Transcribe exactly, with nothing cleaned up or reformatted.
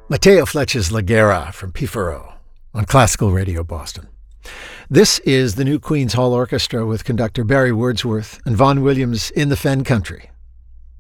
Mateo Fletcher's La Guerra from Pifaro on Classical Radio Boston. This is the new Queen's Hall Orchestra with conductor Barry Wordsworth and Vaughan Williams in the Fen Country.